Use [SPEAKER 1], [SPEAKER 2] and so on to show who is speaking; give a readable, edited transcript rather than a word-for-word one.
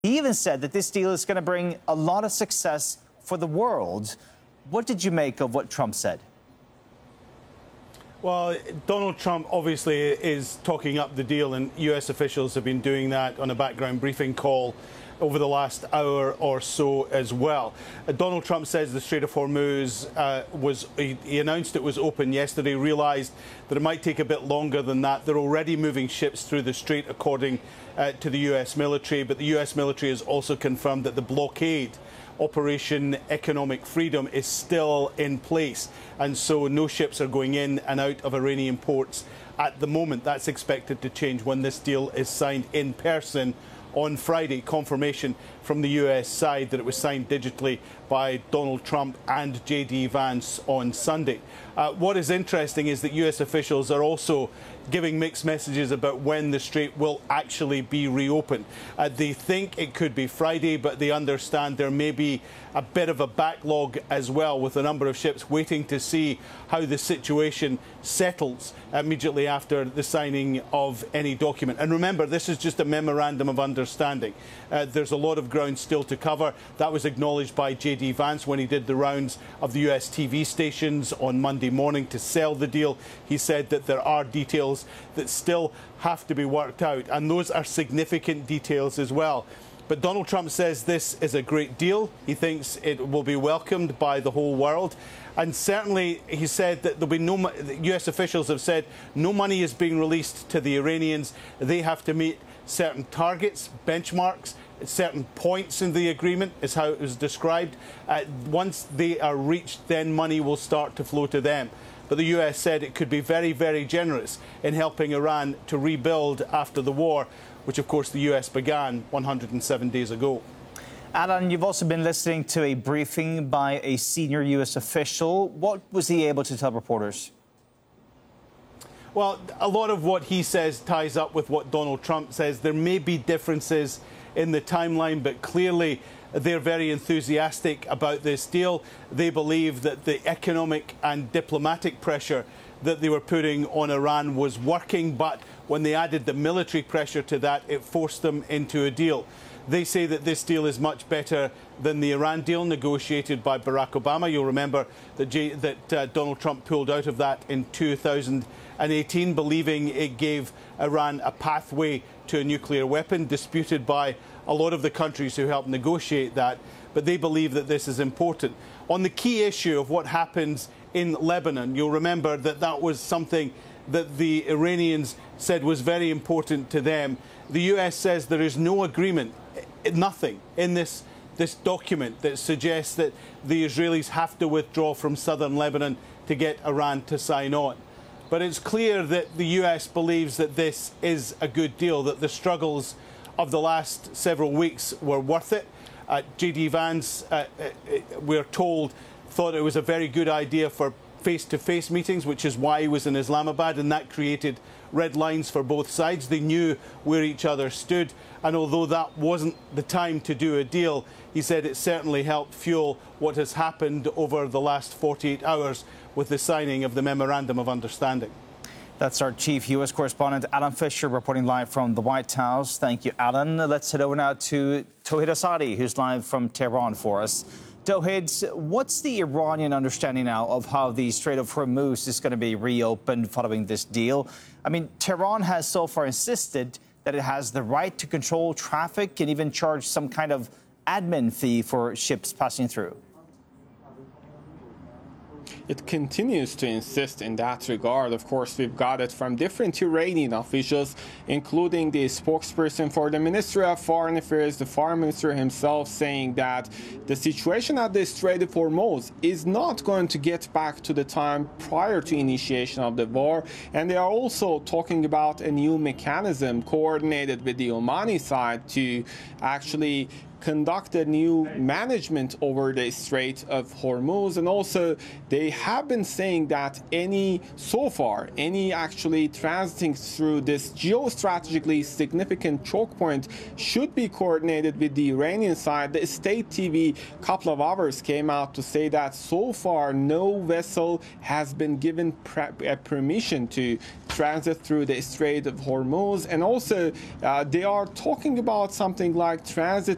[SPEAKER 1] He even said that this deal is going to bring a lot of success for the world. What did you make of what Trump said?
[SPEAKER 2] Well, Donald Trump obviously is talking up the deal, and US officials have been doing that on a background briefing call over the last hour or so as well. Donald Trump says the Strait of Hormuz he announced it was open yesterday, realised that it might take a bit longer than that. They're already moving ships through the strait, according to the US military, but the US military has also confirmed that the blockade, Operation Economic Freedom, is still in place, and so no ships are going in and out of Iranian ports at the moment. That's expected to change when this deal is signed in person on Friday. Confirmation from the US side that it was signed digitally by Donald Trump and J.D. Vance on Sunday. What is interesting is that US officials are also giving mixed messages about when the strait will actually be reopened. They think it could be Friday, but they understand there may be a bit of a backlog as well, with a number of ships waiting to see how the situation settles immediately after the signing of any document. And remember, this is just a memorandum of understanding. There's a lot of ground still to cover. That was acknowledged by J.D. Vance when he did the rounds of the US TV stations on Monday morning to sell the deal. He said that there are details that still have to be worked out, and those are significant details as well. But Donald Trump says this is a great deal. He thinks it will be welcomed by the whole world. And certainly he said that there'll be no, US officials have said no money is being released to the Iranians. They have to meet certain targets, benchmarks, certain points in the agreement, is how it was described. Once they are reached, then money will start to flow to them. But the US said it could be very, very generous in helping Iran to rebuild after the war, which of course the US began 107 days ago.
[SPEAKER 1] Alan, you've also been listening to a briefing by a senior US official. What was he able to tell reporters?
[SPEAKER 2] Well, a lot of what he says ties up with what Donald Trump says. There may be differences in the timeline, but clearly they're very enthusiastic about this deal. They believe that the economic and diplomatic pressure that they were putting on Iran was working, but when they added the military pressure to that, it forced them into a deal. They say that this deal is much better than the Iran deal negotiated by Barack Obama. You'll remember that Donald Trump pulled out of that in 2018, believing it gave Iran a pathway to a nuclear weapon, disputed by a lot of the countries who helped negotiate that. But they believe that this is important. On the key issue of what happens in Lebanon, you'll remember that that was something that the Iranians said was very important to them. The US says there is no agreement, nothing in this document that suggests that the Israelis have to withdraw from southern Lebanon to get Iran to sign on. But it's clear that the US believes that this is a good deal, that the struggles of the last several weeks were worth it. J.D. Vance, we're told, thought it was a very good idea for face-to-face meetings, which is why he was in Islamabad, and that created red lines for both sides. They knew where each other stood, and although that wasn't the time to do a deal, he said it certainly helped fuel what has happened over the last 48 hours with the signing of the Memorandum of Understanding.
[SPEAKER 1] That's our chief U.S. correspondent, Alan Fisher, reporting live from the White House. Thank you, Alan. Let's head over now to Tauhid Asadi, who's live from Tehran for us. Tauhid, what's the Iranian understanding now of how the Strait of Hormuz is going to be reopened following this deal? I mean, Tehran has so far insisted that it has the right to control traffic and even charge some kind of admin fee for ships passing through.
[SPEAKER 3] It continues to insist in that regard. Of course, we've got it from different Iranian officials, including the spokesperson for the Ministry of Foreign Affairs, the foreign minister himself, saying that the situation at the Strait of Hormuz is not going to get back to the time prior to initiation of the war. And they are also talking about a new mechanism coordinated with the Omani side to actually conduct a new management over the Strait of Hormuz. And also they have been saying that any actually transiting through this geostrategically significant choke point should be coordinated with the Iranian side. The state TV a couple of hours came out to say that so far no vessel has been given permission to transit through the Strait of Hormuz. And also they are talking about something like transit